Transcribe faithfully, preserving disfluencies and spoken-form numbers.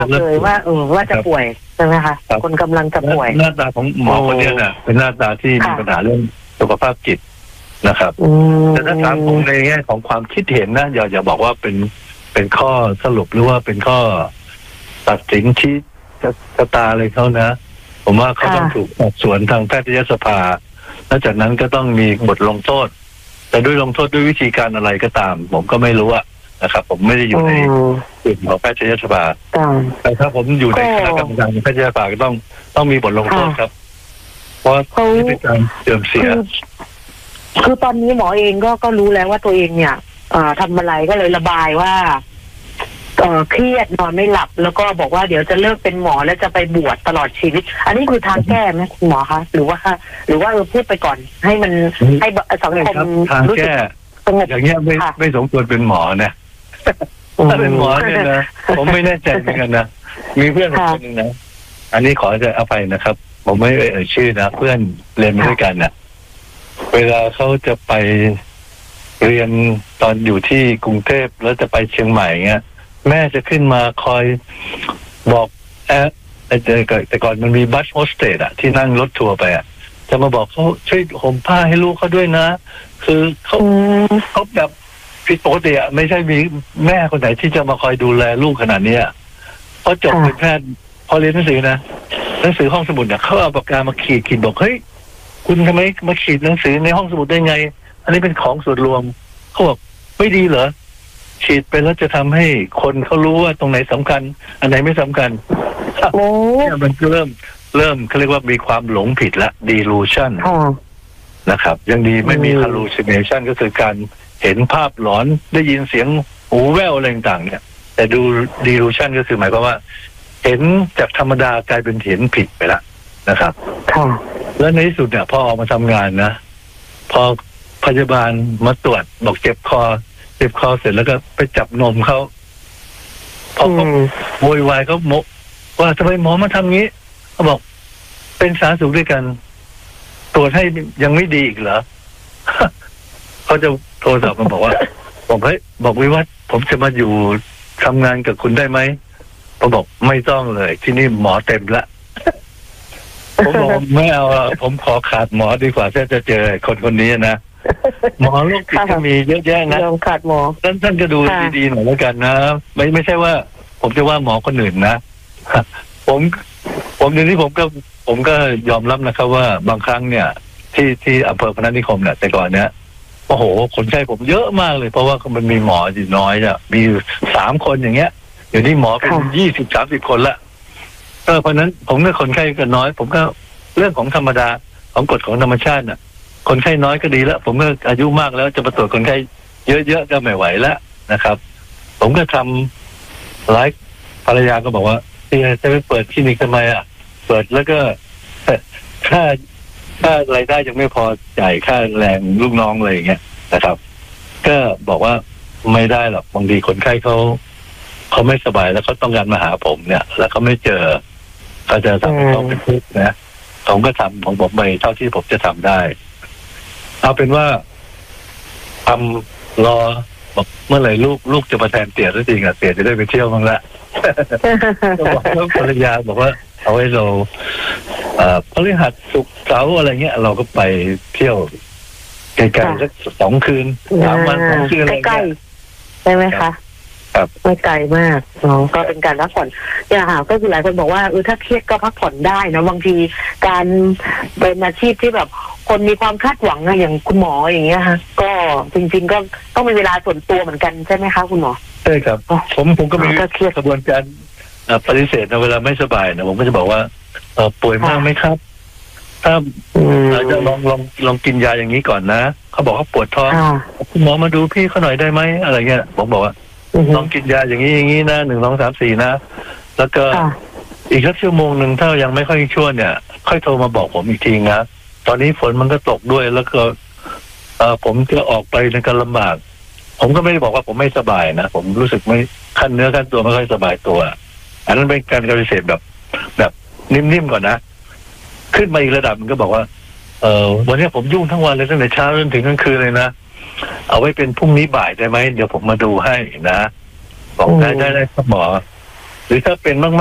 เลยว่าเออว่าจะป่วยใช่ไหมคะคนกำลังจะป่วยหน้าตาของหมอคนนี้น่ะเป็นหน้าตาที่มีปัญหาเรื่องสุขภาพจิตนะครับแต่ถ้าถามผมในแง่ของความคิดเห็นนะอย่าอย่าบอกว่าเป็นเป็นข้อสรุปหรือว่าเป็นข้อตัดสินชี้ชะตาอะไรเขานะผมว่าเขาต้องถูกสอบสวนทางแพทยสภาแล้วจากนั้นก็ต้องมีบทลงโทษแต่ด้วยลงโทษด้วยวิธีการอะไรก็ตามผมก็ไม่รู้อะนะครับผมไม่ได้อยู่ในกลุ่มของแพทยสภาแต่ถ้าผมอยู่ในคณะกรรมการแพทยสภาก็ต้องต้องมีบทลงโทษครับเพราะนี่เป็นการเสื่อมเสียคือตอนนี้หมอเองก็ก็รู้แล้วว่าตัวเองเนี่ยทำอะไรก็เลยระบายว่าเครียดนอนไม่หลับแล้วก็บอกว่าเดี๋ยวจะเลิกเป็นหมอแล้วจะไปบวชตลอดชีวิตอันนี้คือทางแก้ไหมคุณหมอคะหรือว่าหรือว่าเออพูดไปก่อนให้มันให้สังคมรู้สึกสงบอย่างเงี้ยไม่ไม่สมควรเป็นหมอนะถ้าเป็นหมอเนี่ยนะผมไม่แน่ใจเหมือนกันนะมีเพื่อนคนหนึ่งนะอันนี้ขอจะอภัยนะครับผมไม่เอ่ยชื่อนะเพื่อนเรียนมาด้วยกันนะเวลาเขาจะไปเรียนตอนอยู่ที่กรุงเทพแล้วจะไปเชียงใหม่เงี้ยแม่จะขึ้นมาคอยบอกแอดแต่ก่อนมันมีบัสโฮสเตสอะที่นั่งรถทัวร์ไปอะจะมาบอกเขาช่วยห่มผ้าให้ลูกเขาด้วยนะคือเขาเขาแบบผิดปกติอะไม่ใช่มีแม่คนไหนที่จะมาคอยดูแลลูกขนาดนี้พอจบเป็นแพทย์พอเรียนหนังสือนะหนังสือห้องสมุดเนี่ยเขาเอาปากกามาขีดขีดบอกเฮ้ยคุณทำไมมาขีดหนังสือในห้องสมุดได้ไงอันนี้เป็นของส่วนรวมเขาบอกไม่ดีเหรอฉีดไปแล้วจะทำให้คนเขารู้ว่าตรงไหนสำคัญอันไหนไม่สำคัญโอ้เนี่ยมันก็เริ่มเริ่มเขาเรียกว่ามีความหลงผิดละ delusion นะครับยังดีไม่มี hallucination ก็คือการเห็นภาพหลอนได้ยินเสียงหูแว่วอะไรต่างๆเนี่ยแต่ดู delusion ก็คือหมายความว่าเห็นจากธรรมดากลายเป็นเห็นผิดไปละนะครับแล้วในที่สุดเนี่ยพอออกมาทำงานนะพอพยาบาลมาตรวจบอกเจ็บคอเจ็บคอเสร็จแล้วก็ไปจับนมเขาพอเขาโวยวายเขาโมว่าทำไมหมอมาทำงี้เขาบอกเป็นสาธารณสุขด้วยกันตรวจให้ยังไม่ดีอีกเหรอ เขาจะโทรศัพท์มาบอกว่าบอกเฮ้ยบอกวิวัฒน์ผมจะมาอยู่ทำงานกับคุณได้ไหมผมบอกไม่ต้องเลยที่นี่หมอเต็มละผมบอกไม่เอาผมขอขาดหมอดีกว่าถ้าจะเจอคนคนนี้นะหมอโรคจิตก็มีเยอะแยะนะขาดหมอท่านท่านก็ดูดีๆหน่อยแล้วกันนะไม่ไม่ใช่ว่าผมจะว่าหมอคนอื่นนะผมผมเดี๋ยวนี้ผมก็ผมก็ยอมรับนะครับว่าบางครั้งเนี่ยที่ที่อำเภอพนัสนิคมเนี่ยแต่ก่อนเนี่ยโอ้โหคนไข้ผมเยอะมากเลยเพราะว่ามันมีหมออยู่น้อยเนี่ยมีสามคนอย่างเงี้ยเดี๋ยวนี้หมอเป็นยี่สิบสามสิบคนละเออเพราะนั้นผมก็คนไข้ก็น้อยผมก็เรื่องของธรรมดาของกฎของธรรมชาติน่ะคนไข้น้อยก็ดีแล้วผมก็อายุมากแล้วจะมาตรวจคนไข้เยอะๆก็ไม่ไหวแล้วนะครับผมก็ทำหลายภรรยาก็บอกว่าจะไปเปิดคลินิกทำไมอ่ะเปิดแล้วก็ค่าค่ารายได้ยังไม่พอจ่ายค่าแรงลูกน้องอะไรอย่างเงี้ยนะครับก็บอกว่าไม่ได้หรอกบางทีคนไข้เขาเขาไม่สบายแล้วเขาต้องการมาหาผมเนี่ยแล้วเขาไม่เจอเขาจะทำให้เขาเป็นทุกข์นะผมก็ทำของผมไปเท่าที่ผมจะทำได้เอาเป็นว่าทำรอบอกเมื่อไหร่ลูกลูกจะมาแทนเตี่ยแล้วจริงอ่ะเตี่ยจะได้ไปเที่ยวบ้างละก็บอกแล้วภรรยาบอกว่าเอาไว้เราเอ่อพฤหัสศุกร์เสาร์อะไรเงี้ยเราก็ไปเที่ยวไกลๆสักสองคืนสามวันสองคืนอะไรเงี้ยใช่ไหมคะไม่ไกลมากเนาะก็เป็นการพักผ่อนอย่างหาก็คือหลายคนบอกว่าเออถ้าเครียดก็พักผ่อนได้นะบางทีการเป็นอาชีพที่แบบคนมีความคาดหวังอะอย่างคุณหมออย่างเงี้ยฮะก็จริงๆก็ต้องมีเวลาส่วนตัวเหมือนกันใช่ไหมคะคุณหมอใช่ครับผมผมก็มีกระบวนการปฏิเสธนะเวลาไม่สบายนะผมก็จะบอกว่าเออป่วยมากไหมครับถ้าเราจะลองลองลองกินยาอย่างนี้ก่อนนะเขาบอกเขาปวดท้องคุณหมอมาดูพี่เขาหน่อยได้ไหมอะไรเงี้ยผมบอกว่าลองกินยาอย่างนี้อย่างนี้นะหนึ่งสองสามสี่นะแล้วก็อีกสักชั่วโมงหนึ่งถ้ายังไม่ค่อยชั่วเนี่ยค่อยโทรมาบอกผมอีกทีนะตอนนี้ฝนมันก็ตกด้วยแล้วก็เออผมจะออกไปในการลำบากผมก็ไม่ได้บอกว่าผมไม่สบายนะผมรู้สึกไม่ขั้นเนื้อขั้นตัวไม่ค่อยสบายตัวอันนั้นเป็นการปฏิเสธแบบแบบนิ่มๆก่อนนะขึ้นมาอีกระดับมันก็บอกว่าเออวันนี้ผมยุ่งทั้งวันเลยตั้งแต่เช้าจนถึงกลางคืนเลยนะเอาไว้เป็นพรุ่งนี้บ่ายได้ไหมเดี๋ยวผมมาดูให้นะบอกได้ได้ได้ครับหมอรือถ้าเป็นมาก